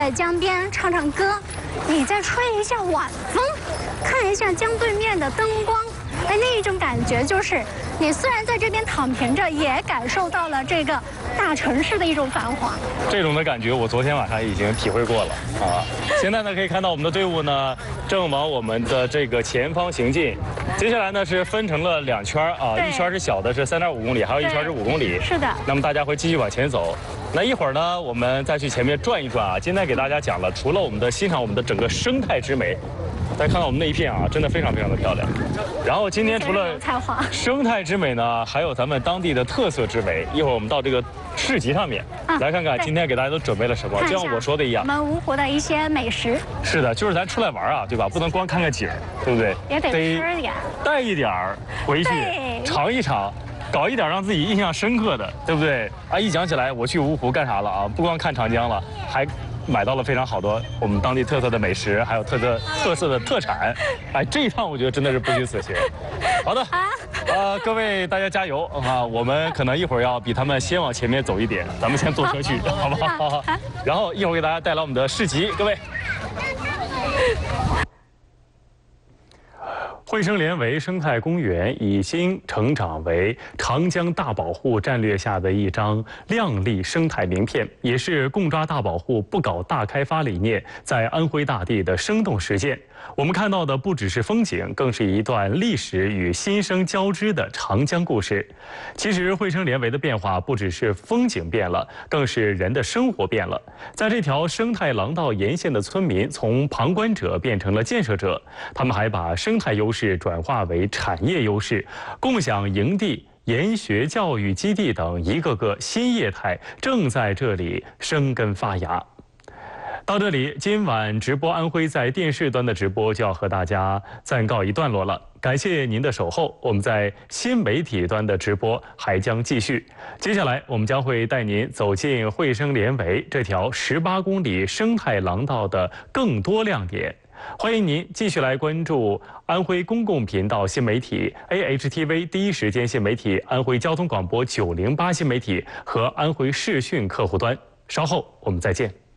在江边唱唱歌，你再吹一下晚风，看一下江对面的灯光，哎，那一种感觉就是，你虽然在这边躺平着，也感受到了这个大城市的一种繁华。 这种的感觉，我昨天晚上已经体会过了啊。现在呢，可以看到我们的队伍呢，正往我们的这个前方行进。接下来呢是分成了2圈啊，一圈是小的，是3.5公里，还有一圈是5公里。 是的。 那么大家会继续往前走。那一会儿呢，我们再去前面转一转啊。今天给大家讲了，除了我们的欣赏我们的整个生态之美，大家看到我们那一片啊，真的非常非常的漂亮。然后今天除了生态之美呢，还有咱们当地的特色之美。一会儿我们到这个市集上面来看看，今天给大家都准备了什么。就像我说的一样， 我们芜湖的一些美食。 是的，就是咱出来玩啊，对吧？不能光看看景，对不对？ 也得吃点， 带一点回去尝一尝。搞一点让自己印象深刻的，对不对？啊，一讲起来我去芜湖干啥了啊？不光看长江了，还买到了非常好多我们当地特色的美食，还有特色的特产。哎，这一趟我觉得真的是不虚此行。好的，各位大家加油啊！我们可能一会儿要比他们先往前面走一点，咱们先坐车去，好不好？然后一会儿给大家带来我们的市集，各位。惠生莲围生态公园已经成长为长江大保护战略下的一张亮丽生态名片，也是共抓大保护、不搞大开发理念在安徽大地的生动实践。我们看到的不只是风景，更是一段历史与新生交织的长江故事。其实惠生莲围的变化不只是风景变了，更是人的生活变了。在这条生态廊道沿线的村民从旁观者变成了建设者，他们还把生态优势转化为产业优势，共享营地、研学教育基地等一个个新业态正在这里生根发芽。到这里，今晚直播安徽在电视端的直播就要和大家暂告一段落了。感谢您的守候，我们在新媒体端的直播还将继续。接下来，我们将会带您走进惠生莲围这条18公里生态廊道的更多亮点。欢迎您继续来关注安徽公共频道新媒体 AHTV 第一时间新媒体、安徽交通广播908新媒体和安徽视讯客户端。稍后我们再见。